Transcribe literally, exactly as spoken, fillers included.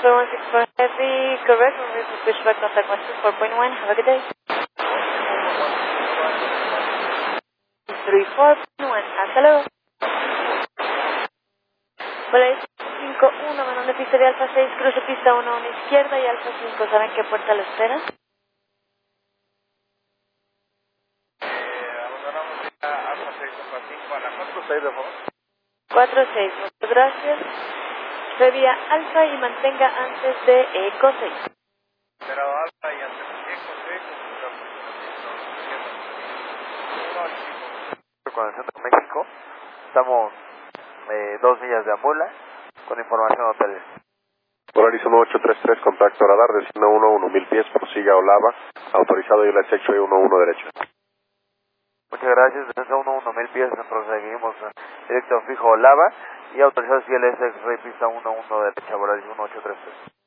four one six four Heavy, correct, remove the pushback contact one two four point one, have a good day. three four point one, hasta luego. Hola, cinco uno, menor de pista de Alfa seis, cruce pista uno, una izquierda y Alfa cinco, ¿saben qué puerta lo espera? Eh, abandonamos ya Alfa seis, Alfa cinco a la cuatro seis, de favor. cuatro seis, muchas gracias. Sería Alfa y mantenga antes de Eco seis. Esperado Alfa y antes de Eco seis, con el centro de México, estamos eh, dos millas de Ambula, con información hotelera. Polaris uno ocho tres tres, contacto radar, destino uno uno, mil pies, prosiga Olava, autorizado y la X-Ray uno uno derecho. Muchas gracias, desde uno uno, mil pies, proseguimos eh, directo fijo Olava y autorizado y el X-Ray pista uno uno derecha, Polaris uno ocho tres tres.